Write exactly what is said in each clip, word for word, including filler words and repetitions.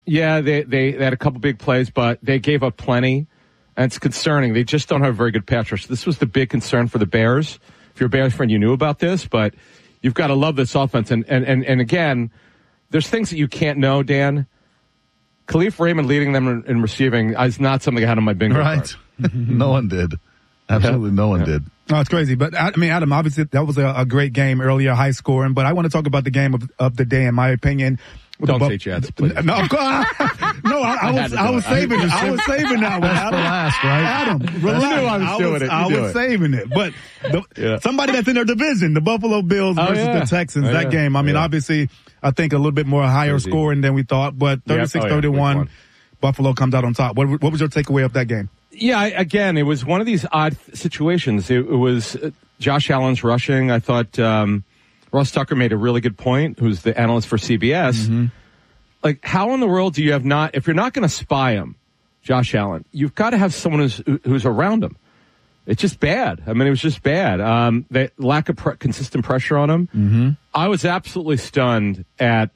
Yeah, they, they, they had a couple big plays, but they gave up plenty, and it's concerning. They just don't have a very good pass rush. This was the big concern for the Bears. If you're a Bears friend, you knew about this, but you've got to love this offense. And, and, and, and again, there's things that you can't know, Dan. Khalif Raymond leading them in, in receiving is not something I had on my bingo right. card. No one did. Absolutely no one yeah. did. No, it's crazy. But, I mean, Adam, obviously that was a, a great game earlier, high scoring. But I want to talk about the game of, of the day, in my opinion. Don't Bu- say Jets, please. No, of course. No, I, I was I was saving it. I was saving that one. Best for last, right? Adam, relax. You knew I was doing was, it. You I do was it. saving it. But the, Yeah. somebody that's in their division, the Buffalo Bills Oh, versus yeah. the Texans, Oh, that yeah. game. I mean, Yeah. obviously, I think a little bit more higher Crazy. scoring than we thought. But Yeah. thirty-six Oh, yeah. thirty-one, Week one. Buffalo comes out on top. What, what was your takeaway of that game? Yeah, I, again, it was one of these odd situations. It, it was uh, Josh Allen's rushing. I thought um, Ross Tucker made a really good point, who's the analyst for C B S. Mm-hmm. Like, how in the world do you have not, if you're not going to spy him, Josh Allen, you've got to have someone who's, who's around him. It's just bad. I mean, it was just bad. Um, the lack of pre- consistent pressure on him. Mm-hmm. I was absolutely stunned at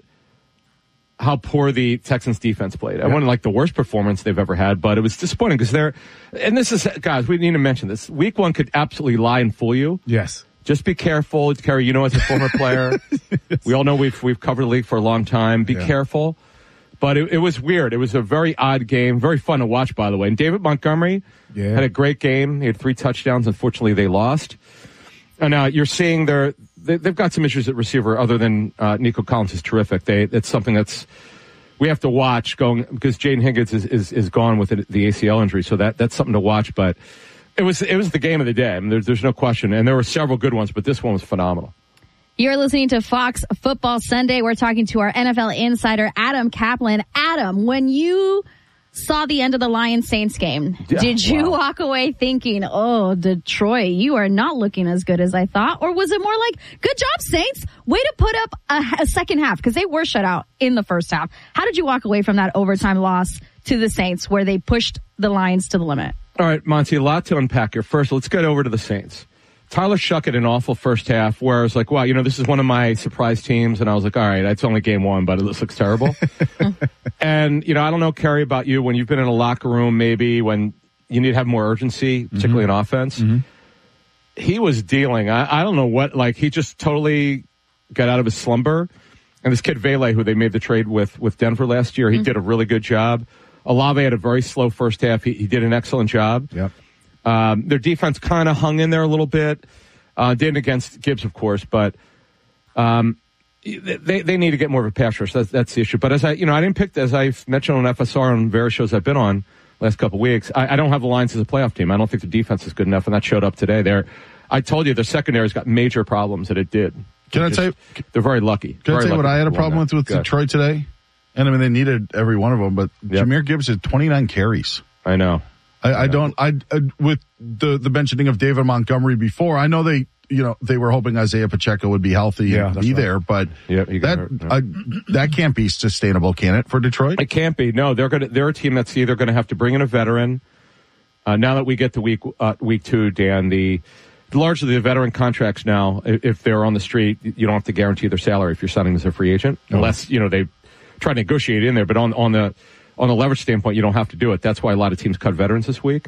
how poor the Texans defense played. It wasn't like the worst performance they've ever had, but it was disappointing because they're, and this is, guys, we need to mention this. Week one could absolutely lie and fool you. Yes. Just be careful, Kerry. You know, as a former player, yes. we all know we've we've covered the league for a long time. Be yeah. careful. But it, it was weird. It was a very odd game, very fun to watch, by the way. And David Montgomery yeah. had a great game. He had three touchdowns. Unfortunately, they lost. And now uh, you're seeing their they, they've got some issues at receiver, other than uh, Nico Collins is terrific. They it's something that's we have to watch going because Jaden Higgins is, is is gone with the, the A C L injury, so that that's something to watch. But It was it was the game of the day. I mean, there's, there's no question. And there were several good ones, but this one was phenomenal. You're listening to Fox Football Sunday. We're talking to our N F L insider, Adam Kaplan. Adam, when you saw the end of the Lions-Saints game, yeah, did you wow. walk away thinking, oh, Detroit, you are not looking as good as I thought? Or was it more like, good job, Saints. Way to put up a, a second half, because they were shut out in the first half. How did you walk away from that overtime loss to the Saints where they pushed the Lions to the limit? All right, Monty, a lot to unpack here. First, let's get over to the Saints. Tyler Shough had an awful first half where I was like, wow, you know, this is one of my surprise teams. And I was like, all right, it's only game one, but it looks terrible. And, you know, I don't know, Kerry, about you, when you've been in a locker room, maybe when you need to have more urgency, particularly mm-hmm. in offense. Mm-hmm. He was dealing. I, I don't know what, like, he just totally got out of his slumber. And this kid Vele, who they made the trade with, with Denver last year, he mm-hmm. did a really good job. Olave had a very slow first half. He, he did an excellent job. Yep. Um, their defense kind of hung in there a little bit. Uh, didn't against Gibbs, of course, but um, they they need to get more of a pass rush. That's, that's the issue. But as I, you know, I didn't pick, as I've mentioned on F S R on various shows I've been on last couple of weeks, I, I don't have the Lions as a playoff team. I don't think the defense is good enough, and that showed up today. They're, I told you, their secondary's got major problems, and it did. Can I just, tell you? They're very lucky. Can very I tell you what I had a problem with with Good. Detroit today? And I mean, they needed every one of them, but yep. Jahmyr Gibbs had twenty-nine carries. I know. I, I don't, I, I, with the, the mentioning of David Montgomery before, I know they, you know, they were hoping Isaiah Pacheco would be healthy yeah, and be right. there, but yep, that, hurt, yeah. I, that can't be sustainable, can it, for Detroit? It can't be. No, they're going to, they're a team that's either going to have to bring in a veteran. Uh, now that we get to week, uh, week two, Dan, the, largely the veteran contracts now, if they're on the street, you don't have to guarantee their salary if you're signing as a free agent, no. unless, you know, they try to negotiate in there, but on, on the, on the leverage standpoint, you don't have to do it. That's why a lot of teams cut veterans this week.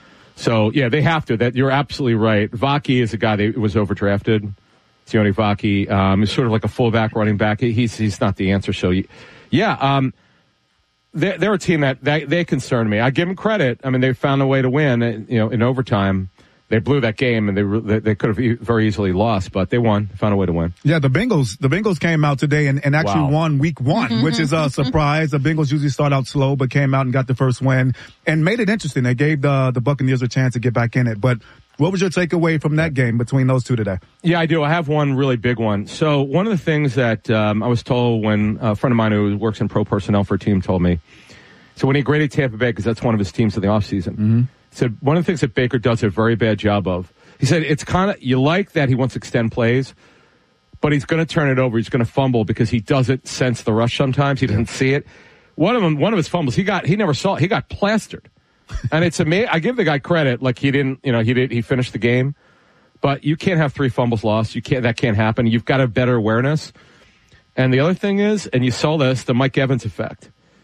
So, yeah, they have to. That you're absolutely right. Vaki is a guy that was overdrafted. Sione Vaki. Um, he's sort of like a fullback running back. He's he's not the answer. So, yeah, um, they're, they're a team that, that they concern me. I give them credit. I mean, they found a way to win. You know, in overtime, they blew that game, and they they, they could have very easily lost, but they won. They found a way to win. Yeah, the Bengals the Bengals came out today and, and actually wow. won week one, mm-hmm. which is a surprise. The Bengals usually start out slow, but came out and got the first win and made it interesting. They gave the the Buccaneers a chance to get back in it. But what was your takeaway from that game between those two today? Yeah, I do. I have one really big one. So one of the things that um, I was told when a friend of mine who works in pro personnel for a team told me, so when he graded Tampa Bay, because that's one of his teams in the offseason, mm-hmm. said one of the things that Baker does a very bad job of, he said it's kind of, you like that he wants to extend plays, but he's going to turn it over. He's going to fumble because he doesn't sense the rush sometimes. He doesn't see it. One of them, one of his fumbles, he got, he never saw it. He got plastered. And it's amazing. I give the guy credit. Like he didn't, you know, he did, he finished the game, but you can't have three fumbles lost. You can't, that can't happen. You've got to have better awareness. And the other thing is, and you saw this, the Mike Evans effect.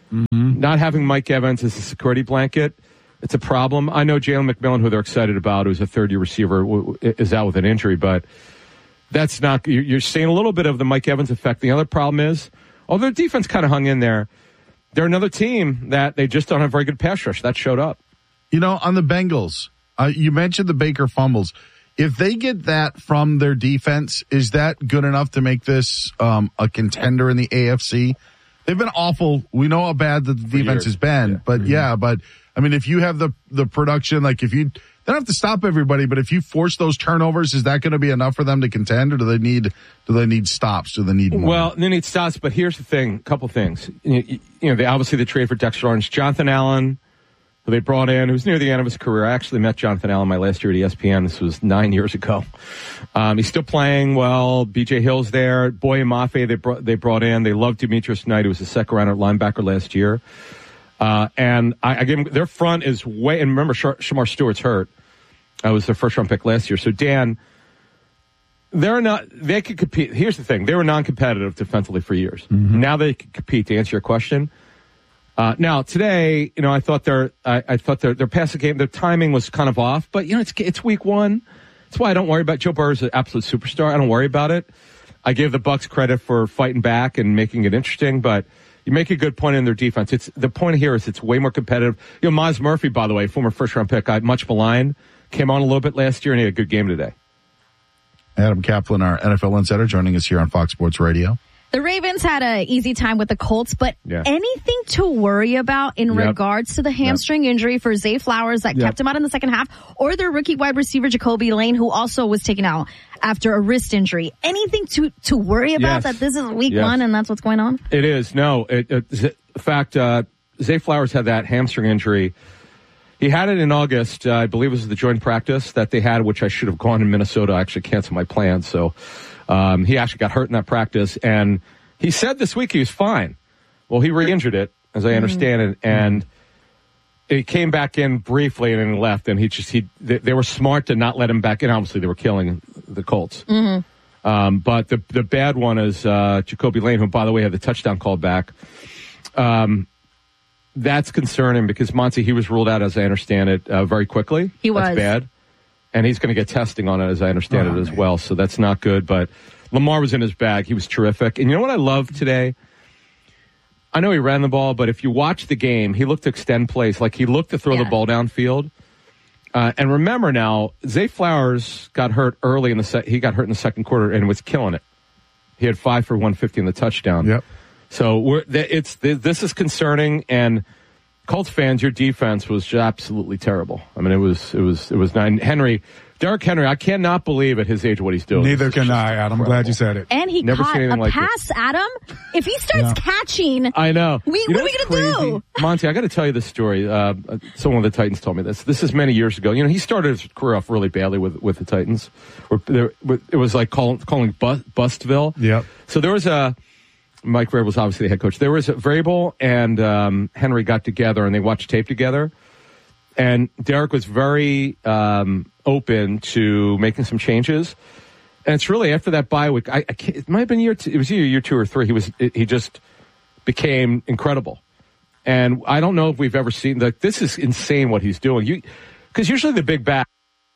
Mm-hmm. Not having Mike Evans as a security blanket, it's a problem. I know Jalen McMillan, who they're excited about, who's a third-year receiver, is out with an injury, but that's not. You're seeing a little bit of the Mike Evans effect. The other problem is, although their defense kind of hung in there, they're another team that they just don't have very good pass rush. That showed up. You know, on the Bengals, uh, you mentioned the Baker fumbles. If they get that from their defense, is that good enough to make this um, a contender in the A F C? They've been awful. We know how bad the defense years. has been, yeah. but mm-hmm. yeah, but I mean, if you have the the production, like if you they don't have to stop everybody, but if you force those turnovers, is that going to be enough for them to contend, or do they need do they need stops? Do they need more? Well, they need stops, but here's the thing: a couple things. You, you know, they obviously the trade for Dexter Lawrence, Jonathan Allen, who they brought in, who's near the end of his career. I actually met Jonathan Allen my last year at E S P N. This was nine years ago. Um, he's still playing well. B J Hill's there. Boye Mafe they brought they brought in. They love Demetrius Knight, who was a second rounder linebacker last year. Uh, and I, I gave them, their front is way, and remember, Sh- Shamar Stewart's hurt. I was their first round pick last year. So Dan, they're not, they could compete. Here's the thing. They were non-competitive defensively for years. Mm-hmm. Now they can compete, to answer your question. Uh, now today, you know, I thought their, I, I thought their, their passing game, their timing was kind of off, but you know, it's, it's week one. That's why I don't worry about Joe Burrow's an absolute superstar. I don't worry about it. I give the Bucs credit for fighting back and making it interesting, but you make a good point in their defense. It's the point here is it's way more competitive. You know, Miles Murphy, by the way, former first round pick, I much maligned, came on a little bit last year and he had a good game today. Adam Kaplan, our N F L insider, joining us here on Fox Sports Radio. The Ravens had an easy time with the Colts, but yeah. anything to worry about in yep. regards to the hamstring yep. injury for Zay Flowers that yep. kept him out in the second half, or their rookie wide receiver Jacoby Lane, who also was taken out after a wrist injury? Anything to, to worry about yes. that this is week yes. one and that's what's going on? It is. No. It, it, in fact, uh, Zay Flowers had that hamstring injury. He had it in August. Uh, I believe it was the joint practice that they had, which I should have gone in Minnesota. I actually canceled my plans, so... Um, he actually got hurt in that practice, and he said this week he was fine. Well, he re-injured it, as I understand it, and he came back in briefly and then left, and he just, he, they, they were smart to not let him back in. Obviously, they were killing the Colts. Mm-hmm. Um, but the, the bad one is, uh, Jacoby Lane, who, by the way, had the touchdown called back. Um, that's concerning because Monty, he was ruled out, as I understand it, uh, very quickly. He was. That's bad. And he's going to get testing on it, as I understand oh, it, as man. well. So that's not good. But Lamar was in his bag. He was terrific. And you know what I love today? I know he ran the ball, but if you watch the game, he looked to extend plays. Like, he looked to throw yeah. the ball downfield. Uh, and remember now, Zay Flowers got hurt early in the se- he got hurt in the second quarter and was killing it. He had five for one fifty in the touchdown. Yep. So we're, it's this is concerning. And Colts fans, your defense was absolutely terrible. I mean, it was, it was, it was nine. Henry, Derrick Henry, I cannot believe at his age what he's doing. Neither can I, Adam. I'm glad you said it. And he Never caught a like pass, it. Adam. If he starts yeah. catching, I know. We, you what know are we going to do? Monty, I got to tell you this story. Uh, someone of the Titans told me this. This is many years ago. You know, he started his career off really badly with, with the Titans. It was like calling, calling bust, Bustville. Yep. So there was a, Mike Vrabel was obviously the head coach. There was a Vrabel and um, Henry got together and they watched tape together. And Derrick was very um, open to making some changes. And it's really after that bye week. I, I can't, it might have been year two. It was either year two or three. He was. It, he just became incredible. And I don't know if we've ever seen like this is insane what he's doing. You because usually the big back.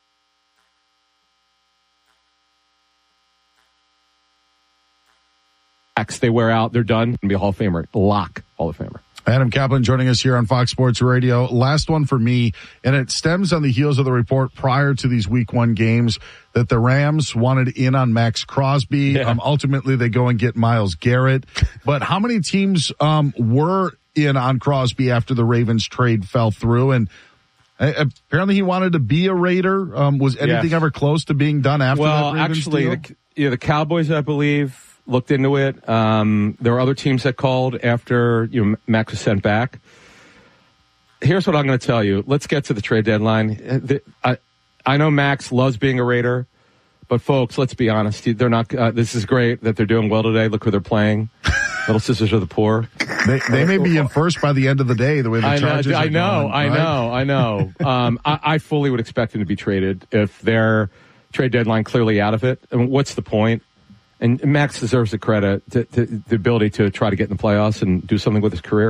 They wear out. They're done. And be a Hall of Famer. Lock Hall of Famer. Adam Kaplan joining us here on Fox Sports Radio. Last one for me, and it stems on the heels of the report prior to these week one games that the Rams wanted in on Max Crosby. Yeah. Um, ultimately, they go and get Myles Garrett. But how many teams um, were in on Crosby after the Ravens trade fell through? And uh, apparently he wanted to be a Raider. Um, was anything yes. ever close to being done after well, that Ravens actually, deal? The, yeah, the Cowboys, I believe, looked into it. Um, there were other teams that called after you know Max was sent back. Here's what I'm going to tell you. Let's get to the trade deadline. I, I know Max loves being a Raider, but folks, let's be honest. They're not. Uh, this is great that they're doing well today. Look who they're playing. Little Sisters of the Poor. They, they may be in first by the end of the day. The way the I Chargers know, are I know, going, I right? know, I know. um, I, I fully would expect them to be traded if their trade deadline clearly out of it. I mean, what's the point? And Max deserves the credit, to, to, the ability to try to get in the playoffs and do something with his career.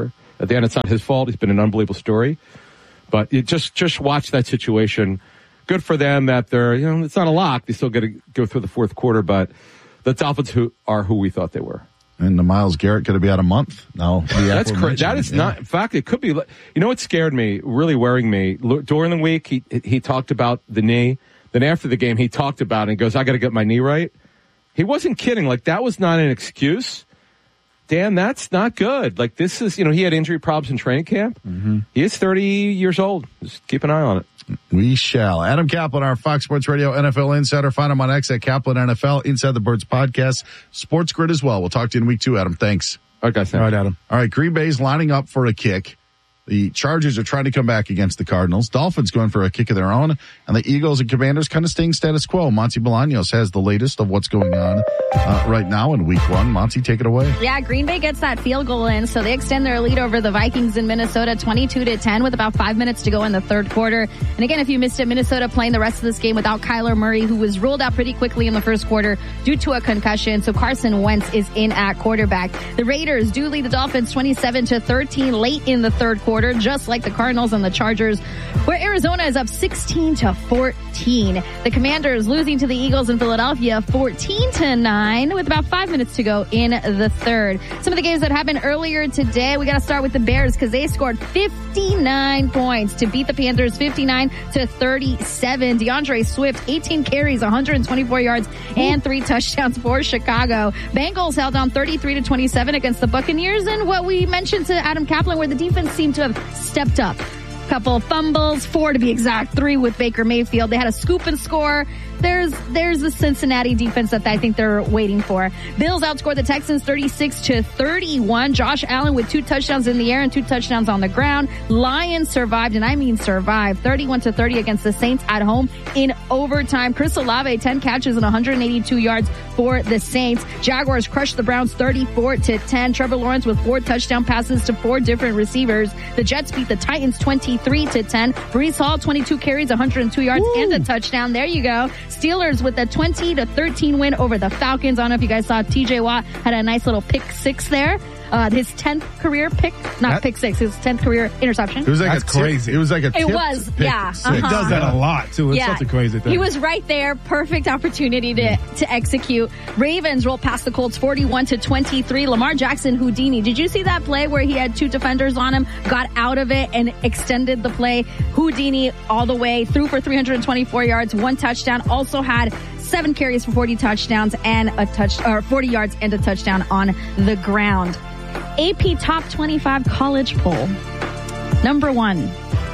At the end, it's not his fault. He's been an unbelievable story. But you just just watch that situation. Good for them that they're, you know, it's not a lock. They still got to go through the fourth quarter, but the Dolphins who are who we thought they were. And the Myles Garrett could have been out a month. No, that's crazy. That is yeah. not. In fact, it could be. You know what scared me, really worrying me during the week. He he talked about the knee. Then after the game, he talked about it and goes, "I got to get my knee right." He wasn't kidding. Like that was not an excuse. Dan, that's not good. Like this is, you know, he had injury problems in training camp. Mm-hmm. He is thirty years old. Just keep an eye on it. We shall. Adam Kaplan, our Fox Sports Radio N F L insider. Find him on X at Kaplan N F L, Inside the Birds podcast, Sports Grid as well. We'll talk to you in week two, Adam. Thanks. All right, guys. All right, Adam. All right, Green Bay's lining up for a kick. The Chargers are trying to come back against the Cardinals. Dolphins going for a kick of their own. And the Eagles and Commanders kind of staying status quo. Monty Bolaños has the latest of what's going on uh, right now in week one. Monty, take it away. Yeah, Green Bay gets that field goal in, so they extend their lead over the Vikings in Minnesota twenty-two to ten with about five minutes to go in the third quarter. And again, if you missed it, Minnesota playing the rest of this game without Kyler Murray, who was ruled out pretty quickly in the first quarter due to a concussion. So Carson Wentz is in at quarterback. The Raiders do lead the Dolphins twenty-seven to thirteen late in the third quarter, just like the Cardinals and the Chargers, where Arizona is up sixteen to fourteen. The Commanders losing to the Eagles in Philadelphia fourteen to nine with about five minutes to go in the third. Some of the games that happened earlier today, we got to start with the Bears because they scored fifty-nine points to beat the Panthers fifty-nine to thirty-seven. DeAndre Swift, eighteen carries, one hundred twenty-four yards, and three touchdowns for Chicago. Bengals held on thirty-three to twenty-seven against the Buccaneers, and what we mentioned to Adam Kaplan, where the defense seemed to have stepped up. Couple of fumbles, four to be exact, three with Baker Mayfield. They had a scoop and score. There's there's the Cincinnati defense that I think they're waiting for. Bills outscored the Texans thirty-six to thirty-one. Josh Allen with two touchdowns in the air and two touchdowns on the ground. Lions survived, and I mean survived, thirty-one to thirty against the Saints at home in overtime. Chris Olave, ten catches and one hundred eighty-two yards for the Saints. Jaguars crushed the Browns thirty-four to ten. Trevor Lawrence with four touchdown passes to four different receivers. The Jets beat the Titans twenty-three to ten. Breece Hall, twenty-two carries, one hundred two yards, Woo. and a touchdown. There you go. Steelers with a twenty to thirteen win over the Falcons. I don't know if you guys saw T J Watt had a nice little pick six there. Uh, his tenth career pick, not that, pick six, his tenth career interception. It was like That's a crazy. Tip, it was like a It was, yeah. Uh-huh. He does that a lot, too. It's yeah. such a crazy thing. He was right there. Perfect opportunity to, to execute. Ravens rolled past the Colts forty-one to twenty-three. Lamar Jackson, Houdini. Did you see that play where he had two defenders on him, got out of it, and extended the play? Houdini all the way, threw for three hundred twenty-four yards, one touchdown. Also had seven carries for forty touchdowns and a touch, or forty yards and a touchdown on the ground. A P Top twenty-five College Poll. Number one,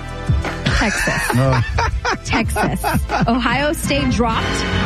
Texas. No. Texas. Ohio State dropped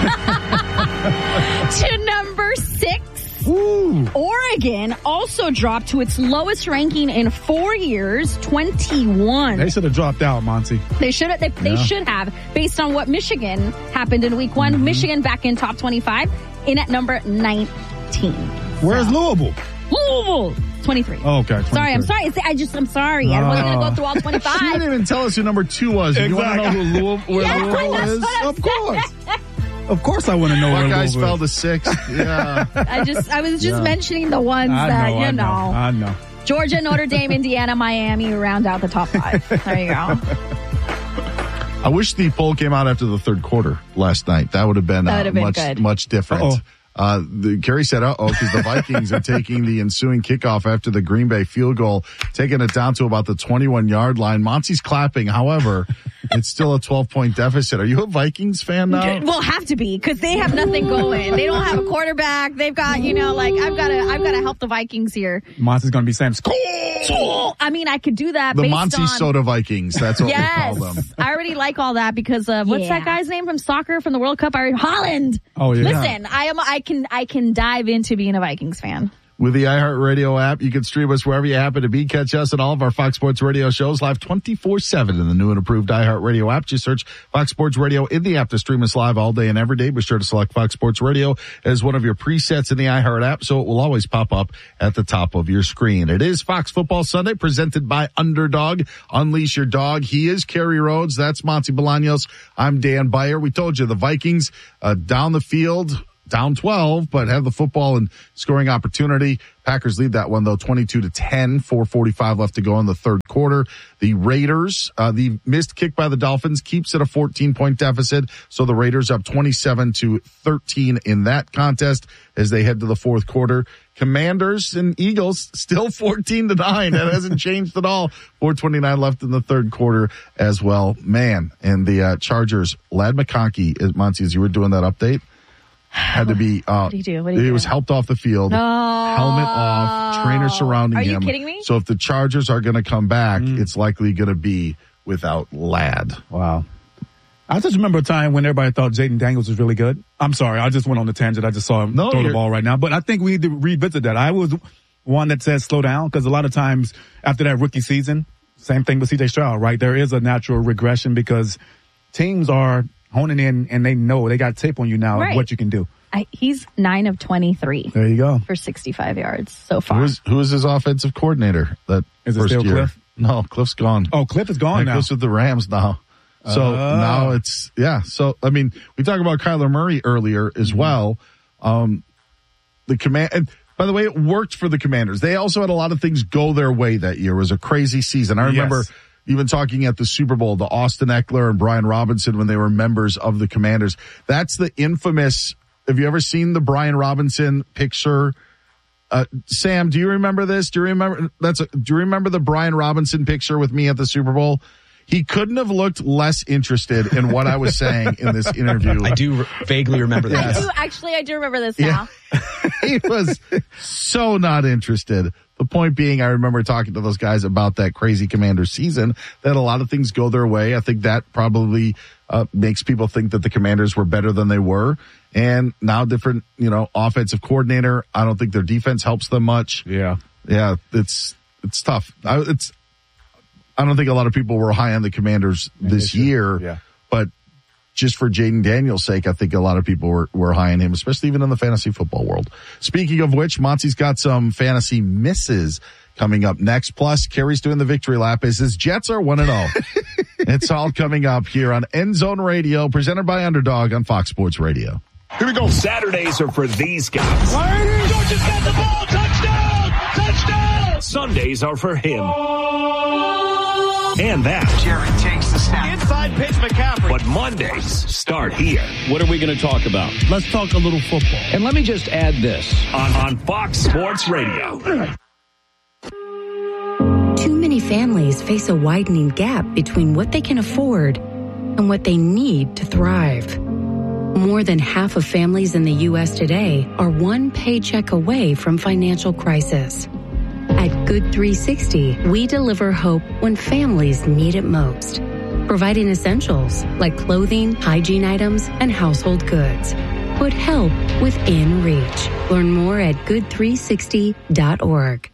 to number six. Ooh. Oregon also dropped to its lowest ranking in four years, twenty-one. They should have dropped out, Monty. They should have. They, yeah. they should have, based on what Michigan happened in week one. Mm-hmm. Michigan back in top twenty-five, in at number nineteen. Where's so. Louisville? Louisville. twenty-three. Oh, okay. twenty-three. Sorry, I'm sorry. I just, I'm sorry. I wasn't going to go through all twenty-five. She didn't even tell us who number two was. Exactly. You want to know who Louisville, where yeah, Louisville is? Of course. Of course I want to know where Buckeyes Louisville fell to sixth. Yeah. I just, I was just yeah. mentioning the ones I that, know, you I know. know. I know. Georgia, Notre Dame, Indiana, Miami round out the top five. There you go. I wish the poll came out after the third quarter last night. That would have been, uh, been much, good. much different. Uh-oh. Uh, the, Kerry said, uh-oh, because the Vikings are taking the ensuing kickoff after the Green Bay field goal, taking it down to about the twenty-one yard line. Monty's clapping. However, it's still a twelve point deficit. Are you a Vikings fan now? Well, have to be, because they have nothing going. They don't have a quarterback. They've got, you know, like, I've got to, I've got to help the Vikings here. Monty's going to be saying, score! I mean, I could do that The based Monty on... Soda Vikings. That's what yes. we call them. I already like all that because of, what's Yeah. that guy's name from soccer, from the World Cup? I Holland. Oh, yeah. Listen, I am, I can, I can dive into being a Vikings fan. With the iHeartRadio app, you can stream us wherever you happen to be. Catch us and all of our Fox Sports Radio shows live twenty-four seven in the new and improved iHeartRadio app. Just search Fox Sports Radio in the app to stream us live all day and every day. Be sure to select Fox Sports Radio as one of your presets in the iHeart app, so it will always pop up at the top of your screen. It is Fox Football Sunday, presented by Underdog. Unleash your dog. He is Kerry Rhodes. That's Monty Bolaños. I'm Dan Beyer. We told you the Vikings uh, down the field down twelve, but have the football and scoring opportunity. Packers lead that one, though, twenty-two to ten, four forty-five left to go in the third quarter. The Raiders, uh, the missed kick by the Dolphins keeps it a fourteen-point deficit, so the Raiders up twenty-seven to thirteen in that contest as they head to the fourth quarter. Commanders and Eagles still fourteen to nine. That hasn't changed at all. four twenty-nine left in the third quarter as well. Man, and the uh, Chargers, Lad McConkey, as Monty, as you were doing that update, had to be, uh, what do you do? What do you he do? was helped off the field, no. helmet off, trainer surrounding Are him. you kidding me? So if the Chargers are going to come back, Mm. it's likely going to be without Lad. Wow. I just remember a time when everybody thought Jaden Daniels was really good. I'm sorry, I just went on the tangent. I just saw him No, throw the you're- ball right now. But I think we need to revisit that. I was one that said slow down because a lot of times after that rookie season, same thing with C J Stroud, right? There is a natural regression because teams are honing in and they know they got tape on you now Right. of what you can do. I, he's nine of twenty-three There you go. for sixty-five yards so far. Who is, who is his offensive coordinator? That Is it first still year? Cliff? No, Cliff's gone. Oh, Cliff is gone Yeah, now. Cliff's with the Rams now. So Oh. now it's, yeah. So, I mean, we talked about Kyler Murray earlier as Mm-hmm. well. Um, the command, and by the way, it worked for the Commanders. They also had a lot of things go their way that year. It was a crazy season. I remember Yes. even talking at the Super Bowl to Austin Eckler and Brian Robinson when they were members of the Commanders. That's the infamous, have you ever seen the Brian Robinson picture? Uh, Sam, do you remember this? Do you remember, that's a, do you remember the Brian Robinson picture with me at the Super Bowl? He couldn't have looked less interested in what I was saying in this interview. I do re- vaguely remember I that. do, actually, I do remember this Yeah. now. He was so not interested. The point being, I remember talking to those guys about that crazy Commander season, that a lot of things go their way. I think that probably uh, makes people think that the Commanders were better than they were. And now different, you know, offensive coordinator. I don't think their defense helps them much. Yeah. Yeah, it's it's tough. I, it's I don't think a lot of people were high on the Commanders this should. year, Yeah. but just for Jaden Daniels' sake, I think a lot of people were, were high on him, especially even in the fantasy football world. Speaking of which, Monty's got some fantasy misses coming up next. Plus, Kerry's doing the victory lap as his Jets are one and oh. It's all coming up here on End Zone Radio, presented by Underdog on Fox Sports Radio. Here we go. Saturdays are for these guys. Georgia's got the ball. Touchdown! Touchdown! Sundays are for him. And that. Jarrett takes the snap. Inside pitch McCaffrey. But Mondays start here. What are we going to talk about? Let's talk a little football. And let me just add this. On, on Fox Sports Radio. Too many families face a widening gap between what they can afford and what they need to thrive. More than half of families in the U S today are one paycheck away from financial crisis. At Good three sixty, we deliver hope when families need it most, providing essentials like clothing, hygiene items, and household goods. Put help within reach. Learn more at good three sixty dot org.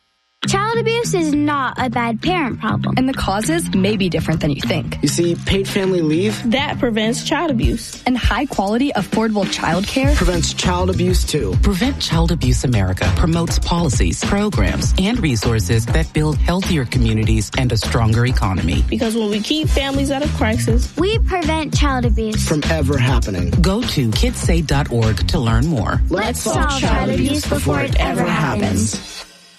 Child abuse is not a bad parent problem. And the causes may be different than you think. You see, paid family leave That prevents child abuse. And high quality, affordable child care prevents child abuse too. Prevent Child Abuse America promotes policies, programs, and resources that build healthier communities and a stronger economy. Because when we keep families out of crisis, We prevent child abuse. From ever happening. Go to kids save dot org to learn more. Let's solve child abuse before it ever happens.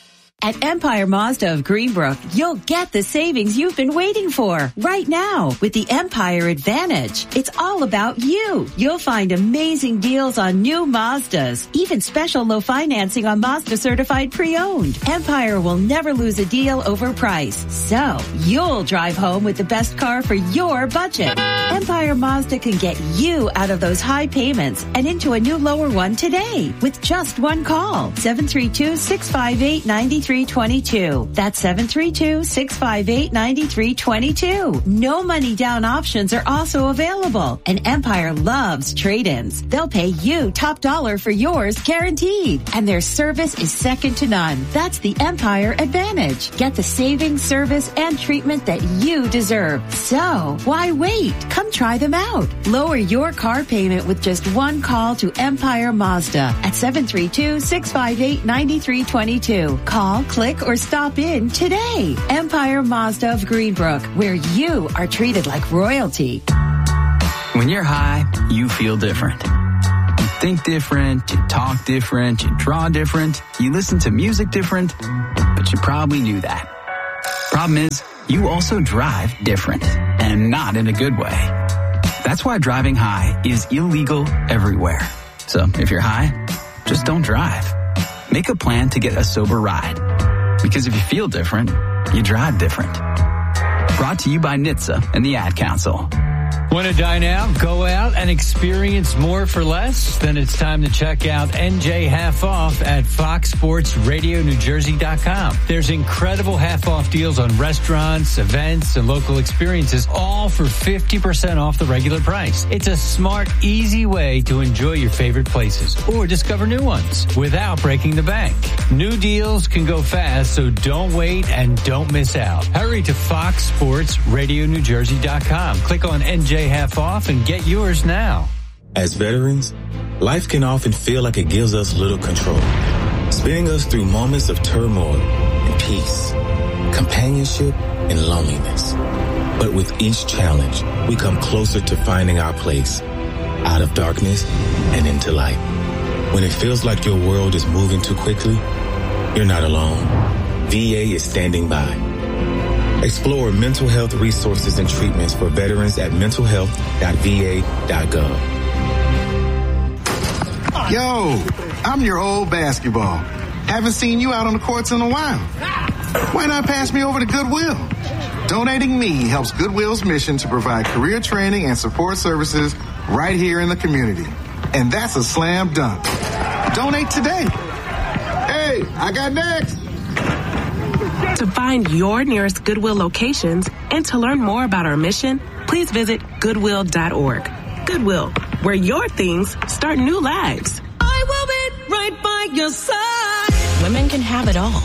At Empire Mazda of Greenbrook, you'll get the savings you've been waiting for right now with the Empire Advantage. It's all about you. You'll find amazing deals on new Mazdas, even special low financing on Mazda certified pre-owned. Empire will never lose a deal over price. So you'll drive home with the best car for your budget. Empire Mazda can get you out of those high payments and into a new lower one today with just one call. seven three two, six five eight, nine three two two. That's seven three two, six five eight, nine three two two. No money down options are also available. And Empire loves trade-ins. They'll pay you top dollar for yours guaranteed. And their service is second to none. That's the Empire Advantage. Get the savings, service, and treatment that you deserve. So why wait? Come try them out. Lower your car payment with just one call to Empire Mazda at seven three two, six five eight, nine three two two. Call, click, or stop in today. Empire Mazda of Greenbrook, where you are treated like royalty. When you're high, you feel different. think different, you talk different, you draw different, you listen to music different, but you probably knew that. Problem is, you also drive different, and not in a good way. That's why driving high is illegal everywhere. So if you're high, just don't drive. Make a plan to get a sober ride. Because if you feel different, you drive different. Brought to you by N H T S A and the Ad Council. Want to dine out, go out, and experience more for less? Then it's time to check out N J Half Off at fox sports radio new jersey dot com. There's incredible half-off deals on restaurants, events, and local experiences, all for fifty percent off the regular price. It's a smart, easy way to enjoy your favorite places or discover new ones without breaking the bank. New deals can go fast, so don't wait and don't miss out. Hurry to fox sports radio new jersey dot com. Click on N J Half Off and get yours now. As veterans, life can often feel like it gives us little control, spinning us through moments of turmoil and peace, companionship and loneliness. But with each challenge, we come closer to finding our place, out of darkness and into light. When it feels like your world is moving too quickly, you're not alone. V A is standing by. Explore mental health resources and treatments for veterans at mental health dot v a dot gov. Yo, I'm your old basketball. Haven't seen you out on the courts in a while. Why not pass me over to Goodwill? Donating me helps Goodwill's mission to provide career training and support services right here in the community. And that's a slam dunk. Donate today. Hey, I got next. To find your nearest Goodwill locations and to learn more about our mission, please visit goodwill dot org. Goodwill, where your things start new lives. I will be right by your side. Women can have it all,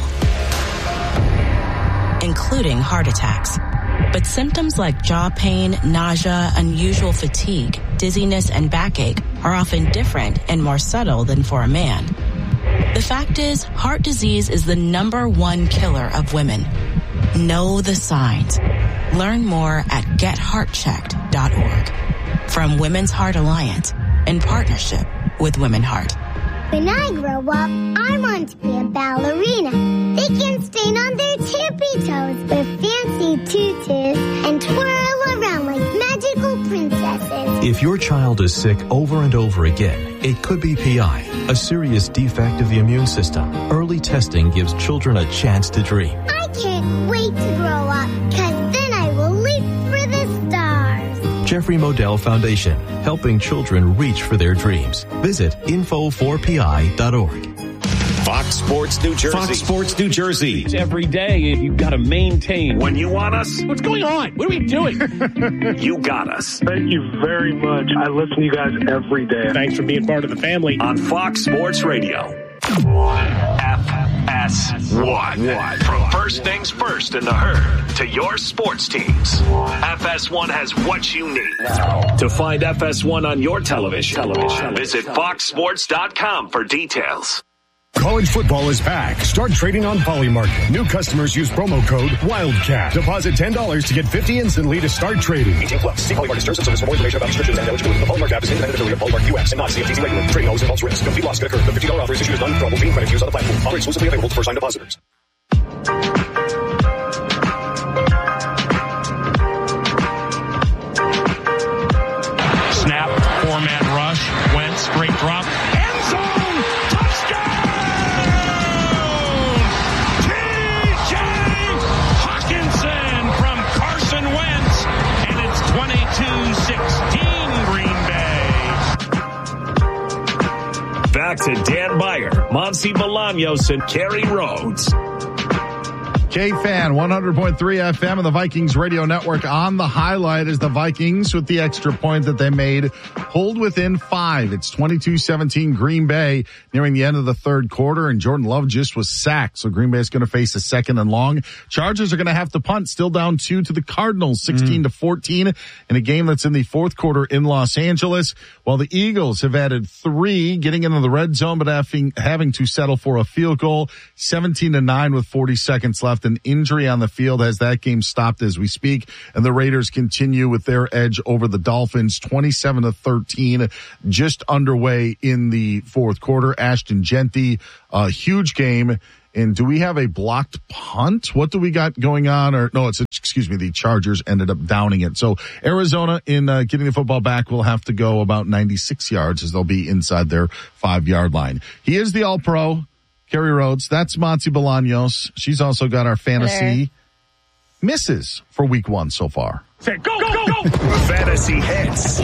including heart attacks. But symptoms like jaw pain, nausea, unusual fatigue, dizziness, and backache are often different and more subtle than for a man. The fact is, heart disease is the number one killer of women. Know the signs. Learn more at get heart checked dot org. From Women's Heart Alliance, in partnership with Women Heart. When I grow up, I want to be a ballerina. They can stand on their tippy toes with fancy tutus and twirl around like magical princesses. If your child is sick over and over again, it could be P I, a serious defect of the immune system. Early testing gives children a chance to dream. I can't wait to grow up, because then I will leap for the stars. Jeffrey Modell Foundation, helping children reach for their dreams. Visit info four p i dot org. Fox Sports New Jersey. Fox Sports New Jersey. Every day you've got to maintain. When you want us, what's going on? What are we doing? You got us. Thank you very much. I listen to you guys every day. Thanks for being part of the family. On Fox Sports Radio. F S one. From first things first in the herd to your sports teams. F S one has what you need. To find F S one on your television, television. visit fox sports dot com for details. College football is back. Start trading on Polymarket. New customers use promo code WILDCAT. Deposit ten dollars to get fifty instantly to start trading. eighteen plus. See Polymarket terms and service for more information about restrictions and eligibility. The Polymarket app is independent affiliate of Polymarket U S and not C F T C regulated. Trading always involves risk. Complete loss could occur. The fifty dollars offer is issued as non-withdrawable fee credit used on the platform. Offer exclusively available to first-time depositors. Snap, four-man rush, went straight drop. End zone! twenty-two sixteen Green Bay. Back to Dan Meyer, Monsi Bolaños, and Kerry Rhodes. K-Fan, one hundred point three F M and the Vikings Radio Network. On the highlight is the Vikings with the extra point that they made. Hold within five. It's twenty-two seventeen Green Bay nearing the end of the third quarter, and Jordan Love just was sacked. So Green Bay is going to face a second and long. Chargers are going to have to punt, still down two to the Cardinals, sixteen to fourteen in a game that's in the fourth quarter in Los Angeles. While the Eagles have added three, getting into the red zone, but having, having to settle for a field goal, seventeen to nine with forty seconds left an injury on the field, has that game stopped as we speak. And the Raiders continue with their edge over the Dolphins, twenty-seven to thirteen, just underway in the fourth quarter. Ashton Genty, a huge game. And do we have a blocked punt? What do we got going on? Or no, it's, excuse me, the Chargers ended up downing it. So Arizona, in uh, getting the football back, will have to go about ninety-six yards as they'll be inside their five-yard line. He is the All-Pro, Kerry Rhodes. That's Monty Bolaños. She's also got our fantasy misses for week one so far. Say, go, go, go! Fantasy hits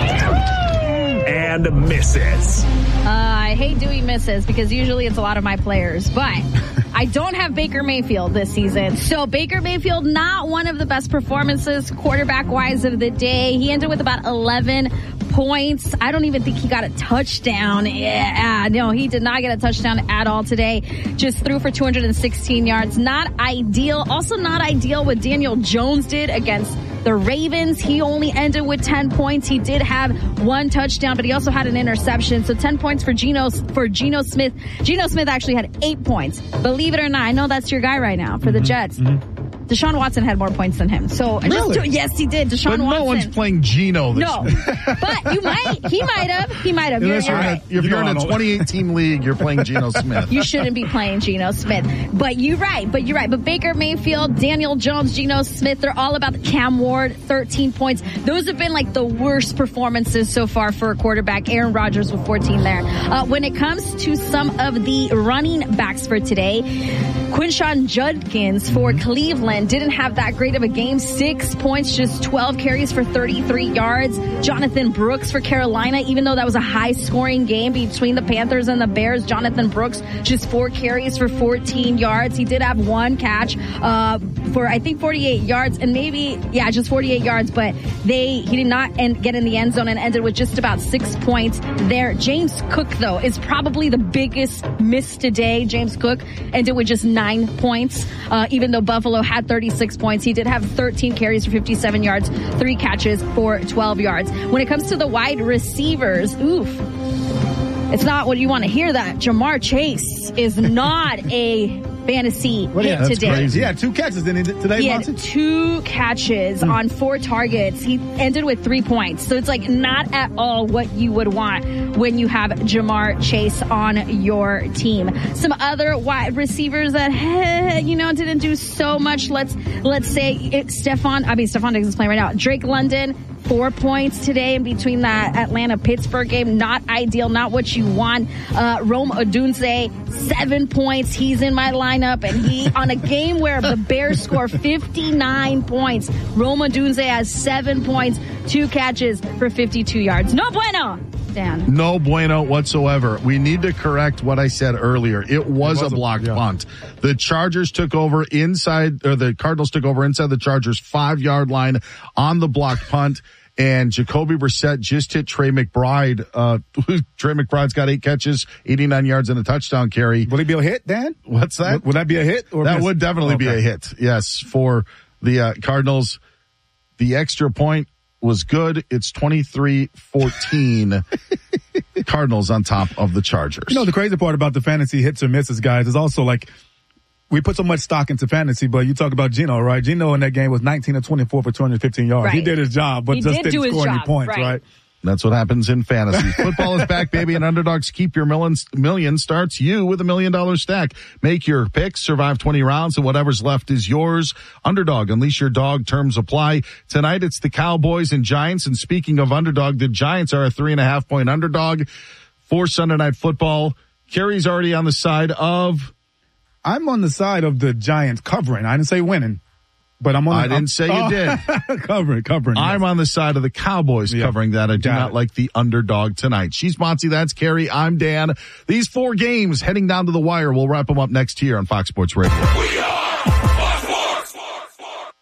and misses. Uh, I hate doing misses because usually it's a lot of my players, but I don't have Baker Mayfield this season. So Baker Mayfield, not one of the best performances quarterback-wise of the day. He ended with about eleven points. I don't even think he got a touchdown. Yeah, no, he did not get a touchdown at all today. Just threw for two hundred sixteen yards. Not ideal. Also not ideal what Daniel Jones did against the Ravens. He only ended with ten points. He did have one touchdown, but he also had an interception. So ten points for Geno, for Geno Smith. Geno Smith actually had eight points. Believe it or not, I know that's your guy right now for mm-hmm. the Jets. Mm-hmm. Deshaun Watson had more points than him. So really? just, yes, he did. Deshaun but Watson. no one's playing Geno. This no, but you might. He might have. He might have. You're, you're right. If you're in a twenty-eight team league, you're playing Geno Smith. You shouldn't be playing Geno Smith. But you're right. But you're right. But Baker Mayfield, Daniel Jones, Geno Smith, they're all about the Cam Ward, thirteen points. Those have been like the worst performances so far for a quarterback. Aaron Rodgers with fourteen there. Uh, when it comes to some of the running backs for today, Quinshon Judkins for Cleveland didn't have that great of a game. Six points, just twelve carries for thirty-three yards. Jonathan Brooks for Carolina, even though that was a high-scoring game between the Panthers and the Bears, Jonathan Brooks just four carries for fourteen yards. He did have one catch uh, for, I think, forty-eight yards, and maybe, yeah, just forty-eight yards, but they he did not end, get in the end zone and ended with just about six points there. James Cook, though, is probably the biggest miss today. James Cook ended with just nine points, uh, even though Buffalo had thirty-six points. He did have thirteen carries for fifty-seven yards, three catches for twelve yards. When it comes to the wide receivers, oof, it's not what you want to hear that. Jamar Chase is not a fantasy well, hit yeah, today. Crazy. He had two catches in today, He Monty? had two catches mm. on four targets. He ended with three points. So it's like not at all what you would want when you have Jamar Chase on your team. Some other wide receivers that, you know, didn't do so much. Let's, let's say it, Stephon, I mean, Stephon Diggs is playing right now. Drake London, four points today in between that Atlanta-Pittsburgh game. Not ideal, not what you want. Uh, Rome Odunze, seven points. He's in my lineup, and he, on a game where the Bears score fifty-nine points, Rome Odunze has seven points, two catches for fifty-two yards. No bueno, Dan. No bueno whatsoever. We need to correct what I said earlier. It was, it was a blocked a, yeah. punt. The Chargers took over inside, or the Cardinals took over inside the Chargers' five-yard line on the blocked punt. And Jacoby Brissett just hit Trey McBride. Uh, Trey McBride's got eight catches, eighty-nine yards, and a touchdown carry. Would it be a hit, Dan? What's that? Would, would that be a hit? Or that miss? would definitely okay. be a hit, yes, for the uh, Cardinals. The extra point was good. It's twenty-three fourteen. Cardinals on top of the Chargers. You know, the crazy part about the fantasy hits or misses, guys, is also like, we put so much stock into fantasy, but you talk about Geno, right? Geno in that game was nineteen of twenty-four for two hundred fifteen yards. Right. He did his job, but he just did didn't score job, any points, right? right? That's what happens in fantasy. Football is back, baby, and Underdogs Keep Your Million, million starts you with a million dollar stack. Make your picks, survive twenty rounds, and whatever's left is yours. Underdog, unleash your dog, terms apply. Tonight it's the Cowboys and Giants, and speaking of underdog, the Giants are a three and a half point underdog for Sunday Night Football. Kerry's already on the side of... I'm on the side of the Giants covering. I didn't say winning, but I'm on. I the, didn't I'm, say you oh, did. covering, covering. I'm yes. on the side of the Cowboys yeah. covering that. I do Got not it. like the underdog tonight. She's Monty. That's Kerry. I'm Dan. These four games heading down to the wire. We'll wrap them up next here on Fox Sports Radio. We are Fox Sports.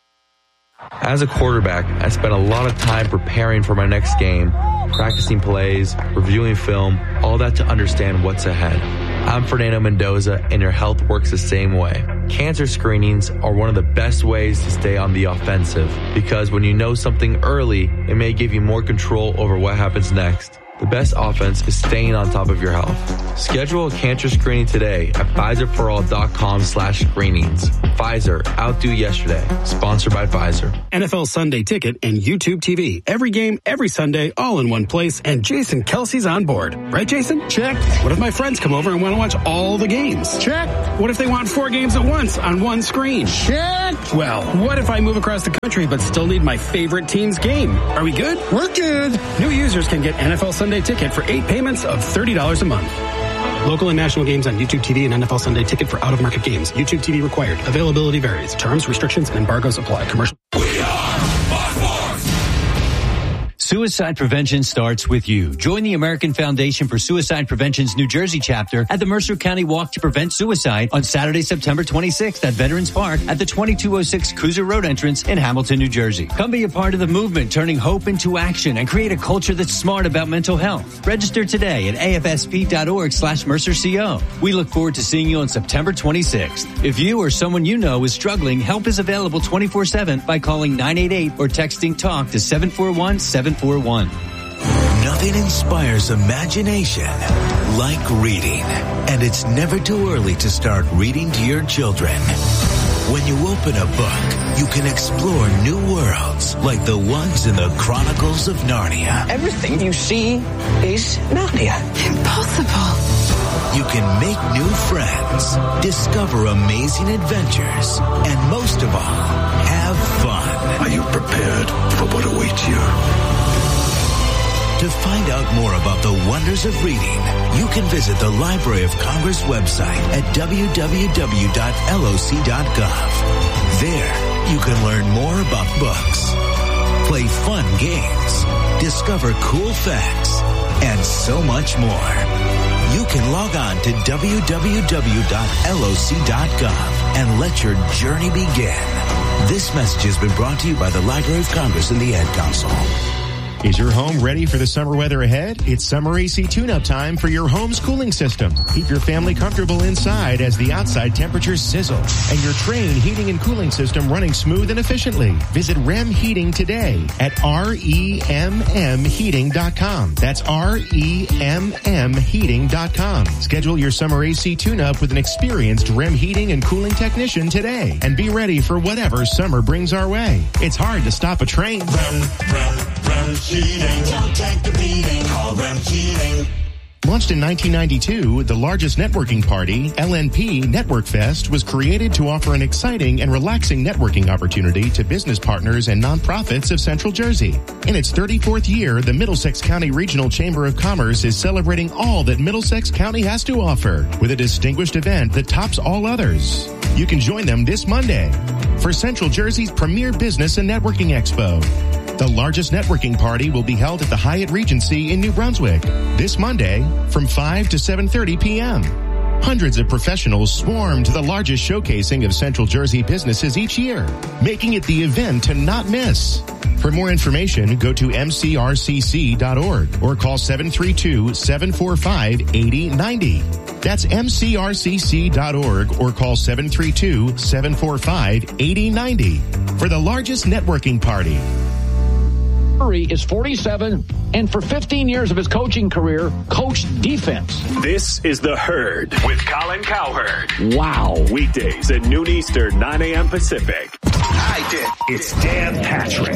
As a quarterback, I spent a lot of time preparing for my next game, practicing plays, reviewing film, all that to understand what's ahead. I'm Fernando Mendoza, and your health works the same way. Cancer screenings are one of the best ways to stay on the offensive, because when you know something early, it may give you more control over what happens next. The best offense is staying on top of your health. Schedule a cancer screening today at Pfizer-for-all.com slash screenings. Pfizer, outdo yesterday. Sponsored by Pfizer. N F L Sunday Ticket and YouTube T V. Every game, every Sunday, all in one place, and Jason Kelsey's on board. Right, Jason? Check. What if my friends come over and want to watch all the games? Check. What if they want four games at once on one screen? Check. Well, what if I move across the country but still need my favorite team's game? Are we good? We're good. New users can get N F L Sunday Ticket for eight payments of thirty dollars a month. Local and national games on YouTube T V and N F L Sunday Ticket for out-of-market games. YouTube T V required. Availability varies. Terms, restrictions, and embargoes apply. Commercial. Suicide prevention starts with you. Join the American Foundation for Suicide Prevention's New Jersey chapter at the Mercer County Walk to Prevent Suicide on Saturday, September twenty-sixth at Veterans Park at the twenty-two oh six Cruiser Road entrance in Hamilton, New Jersey. Come be a part of the movement, turning hope into action and create a culture that's smart about mental health. Register today at afsp.org slash mercerco. We look forward to seeing you on September twenty-sixth. If you or someone you know is struggling, help is available twenty-four seven by calling nine eight eight or texting TALK to seven four one seven four one. Nothing inspires imagination like reading. And it's never too early to start reading to your children. When you open a book, you can explore new worlds like the ones in the Chronicles of Narnia. Everything you see is Narnia. Impossible. You can make new friends, discover amazing adventures, and most of all, have fun. Are you prepared for what awaits you? To find out more about the wonders of reading, you can visit the Library of Congress website at w w w dot l o c dot gov. There, you can learn more about books, play fun games, discover cool facts, and so much more. You can log on to w w w dot l o c dot gov and let your journey begin. This message has been brought to you by the Library of Congress and the Ad Council. Is your home ready for the summer weather ahead? It's summer A C tune-up time for your home's cooling system. Keep your family comfortable inside as the outside temperatures sizzle and your Trane heating and cooling system running smooth and efficiently. Visit R E M Heating today at R E M M heating dot com. That's R E M M heating dot com. Schedule your summer A C tune-up with an experienced R E M heating and cooling technician today and be ready for whatever summer brings our way. It's hard to stop a train. Rem, rem, rem. Heating. Don't take the beating. Call R E M Heating. Launched in nineteen ninety-two, the largest networking party, L N P Network Fest, was created to offer an exciting and relaxing networking opportunity to business partners and nonprofits of Central Jersey. In its thirty-fourth year, the Middlesex County Regional Chamber of Commerce is celebrating all that Middlesex County has to offer with a distinguished event that tops all others. You can join them this Monday for Central Jersey's premier business and networking expo. The largest networking party will be held at the Hyatt Regency in New Brunswick this Monday from five to seven thirty p.m. Hundreds of professionals swarm to the largest showcasing of Central Jersey businesses each year, making it the event to not miss. For more information, go to m c r c c dot org or call seven three two, seven four five, eight zero nine zero. That's m c r c c dot org or call seven three two, seven four five, eight zero nine zero for the largest networking party. Murray is forty-seven, and for fifteen years of his coaching career, coached defense. This is The Herd with Colin Cowherd. Wow. Weekdays at noon Eastern, nine a.m. Pacific. I did. It's Dan Patrick.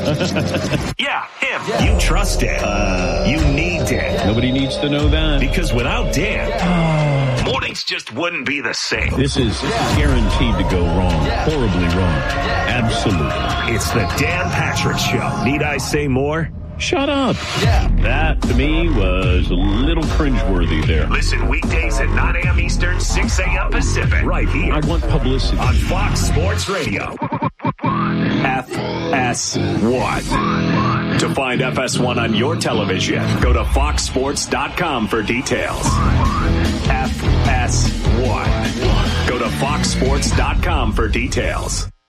yeah, him. Yeah. You trust Dan. Uh, you need Dan. Nobody needs to know that. Because without Dan, yeah. mornings just wouldn't be the same. This is guaranteed to go wrong. Horribly wrong. Absolutely. It's the Dan Patrick Show. Need I say more? Shut up. Yeah. That, to me, was a little cringeworthy there. Listen weekdays at nine a.m. Eastern, six a.m. Pacific. Right here. I want publicity. On Fox Sports Radio. F S one. To find F S one on your television, go to fox sports dot com for details. F S one. Go to fox sports dot com for details.